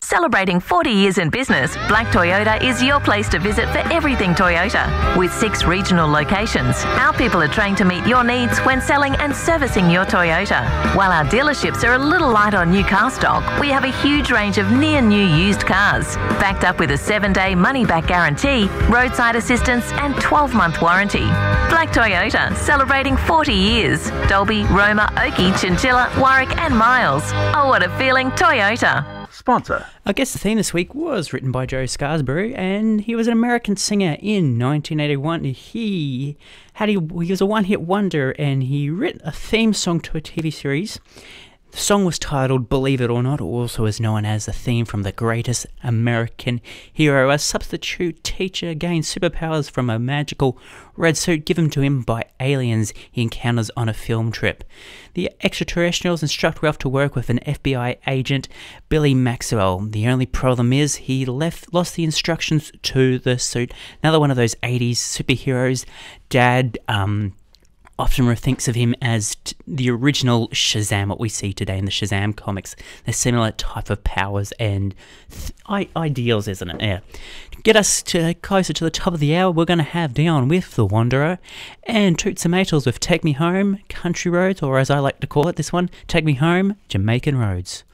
Celebrating 40 years in business, Black Toyota is your place to visit for everything Toyota. With 6 regional locations, our people are trained to meet your needs when selling and servicing your Toyota. While our dealerships are a little light on new car stock, we have a huge range of near-new used cars, backed up with a 7-day money-back guarantee, roadside assistance and 12-month warranty. Black Toyota, celebrating 40 years. Dolby, Roma, Oakey, Chinchilla, Warwick and Miles. Oh, what a feeling, Toyota. Sponsor. I guess the theme this week was written by Joe Scarsbury, and he was an American singer in 1981. He was a one-hit wonder, and he wrote a theme song to a TV series. The song was titled Believe It or Not, also is known as the theme from The Greatest American Hero. A substitute teacher gains superpowers from a magical red suit given to him by aliens he encounters on a film trip. The extraterrestrials instruct Ralph to work with an FBI agent, Billy Maxwell. The only problem is he lost the instructions to the suit. Another one of those 80s superheroes. Dad often thinks of him as the original Shazam, what we see today in the Shazam comics. They're similar type of powers and ideals, isn't it? Yeah. To get us closer to the top of the hour, we're going to have Dion with The Wanderer and Toots and Maytals with Take Me Home, Country Roads, or as I like to call it, this one, Take Me Home, Jamaican Roads.